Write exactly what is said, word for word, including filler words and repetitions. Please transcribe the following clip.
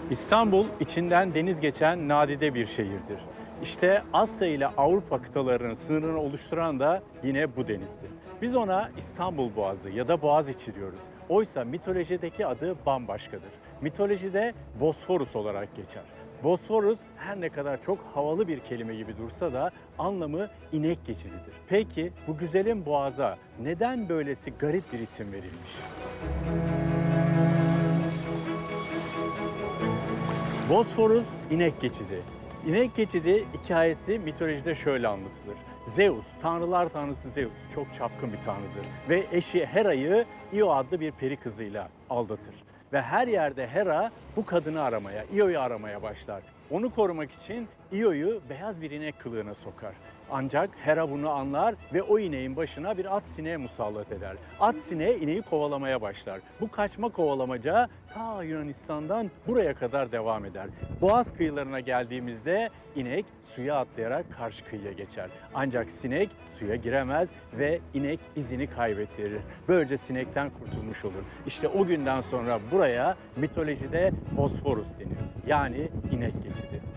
İstanbul, içinden deniz geçen nadide bir şehirdir. İşte Asya ile Avrupa kıtalarının sınırını oluşturan da yine bu denizdir. Biz ona İstanbul Boğazı ya da Boğaziçi diyoruz. Oysa mitolojideki adı bambaşkadır. Mitolojide Bosforus olarak geçer. Bosforus her ne kadar çok havalı bir kelime gibi dursa da anlamı inek geçididir. Peki bu güzelim boğaza neden böylesi garip bir isim verilmiş? Bosforus inek geçidi. İnek geçidi hikayesi mitolojide şöyle anlatılır. Zeus, tanrılar tanrısı Zeus çok çapkın bir tanrıdır ve eşi Hera'yı Io adlı bir peri kızıyla aldatır. Ve her yerde Hera bu kadını aramaya, Io'yu aramaya başlar. Onu korumak için Io'yu beyaz bir inek kılığına sokar. Ancak Hera bunu anlar ve o ineğin başına bir at sineği musallat eder. At sineği ineği kovalamaya başlar. Bu kaçma kovalamaca ta Yunanistan'dan buraya kadar devam eder. Boğaz kıyılarına geldiğimizde inek suya atlayarak karşı kıyıya geçer. Ancak sinek suya giremez ve inek izini kaybettirir. Böylece sinekten kurtulmuş olur. İşte o günden sonra buraya mitolojide Bosforus denir. Yani inek geçidi.